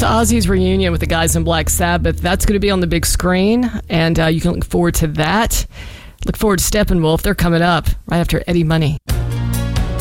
to Ozzy's reunion with the guys in Black Sabbath. That's going to be on the big screen, and you can look forward to that. Look forward to Steppenwolf. They're coming up right after Eddie Money.